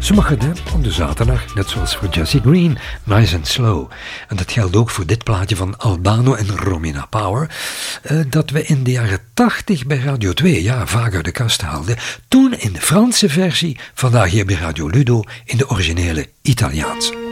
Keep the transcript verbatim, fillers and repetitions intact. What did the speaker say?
Ze mag het, hè, op de zaterdag, net zoals voor Jessie Green, Nice and Slow. En dat geldt ook voor dit plaatje van Albano en Romina Power, uh, dat we in de jaren tachtig bij Radio twee, ja, vaak uit de kast haalden. Toen in de Franse versie, vandaag hier bij Radio Ludo in de originele Italiaanse.